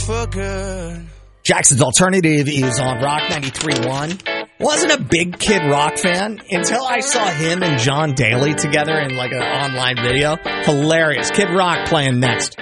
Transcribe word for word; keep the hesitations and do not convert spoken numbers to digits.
for good. Jackson's Alternative is on Rock ninety-three point one. Wasn't a big Kid Rock fan until I saw him and John Daly together in like an online video. Hilarious. Kid Rock playing next.